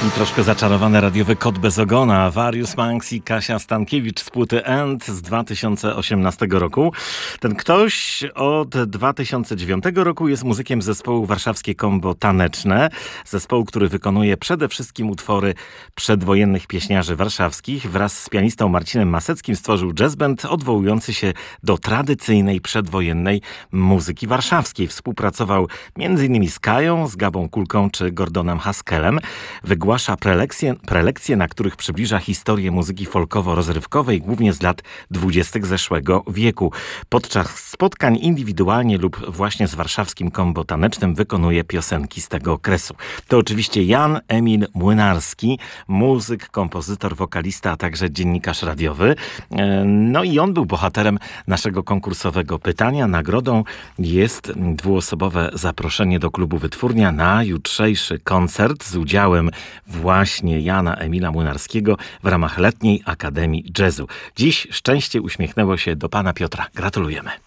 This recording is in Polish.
I troszkę zaczarowany radiowy kot bez ogona. Warius Manx i Kasia Stankiewicz z płyty End z 2018 roku. Ten ktoś od 2009 roku jest muzykiem zespołu Warszawskie Combo Taneczne. Zespołu, który wykonuje przede wszystkim utwory przedwojennych pieśniarzy warszawskich. Wraz z pianistą Marcinem Maseckim stworzył jazzband odwołujący się do tradycyjnej przedwojennej muzyki warszawskiej. Współpracował m.in. z Kają, z Gabą Kulką czy Gordonem Haskellem. Wygłasza prelekcje, na których przybliża historię muzyki folkowo-rozrywkowej, głównie z lat 20. zeszłego wieku. Podczas spotkań indywidualnie lub właśnie z warszawskim Combo Tanecznym wykonuje piosenki z tego okresu. To oczywiście Jan Emil Młynarski, muzyk, kompozytor, wokalista, a także dziennikarz radiowy. No i on był bohaterem naszego konkursowego pytania. Nagrodą jest dwuosobowe zaproszenie do klubu Wytwórnia na jutrzejszy koncert z udziałem właśnie Jana Emila Młynarskiego w ramach Letniej Akademii Jazzu. Dziś szczęście uśmiechnęło się do pana Piotra. Gratulujemy.